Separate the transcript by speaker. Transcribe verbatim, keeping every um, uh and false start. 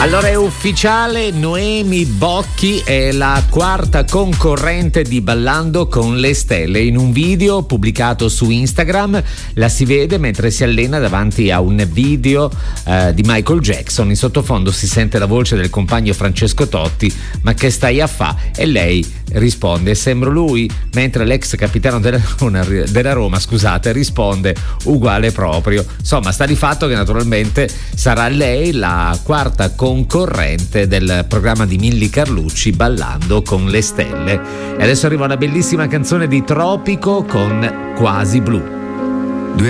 Speaker 1: Allora è ufficiale, Noemi Bocchi è la quarta concorrente di Ballando con le Stelle. In un video pubblicato su Instagram la si vede mentre si allena davanti a un video eh, di Michael Jackson. In sottofondo si sente la voce del compagno Francesco Totti: ma che stai a fa? E lei risponde: sembro lui, mentre l'ex capitano della Roma, della Roma scusate, risponde uguale proprio. Insomma, sta di fatto che naturalmente sarà lei la quarta concorrente del programma di Milly Carlucci, Ballando con le Stelle. E adesso arriva una bellissima canzone di Tropico con Quasi Blu.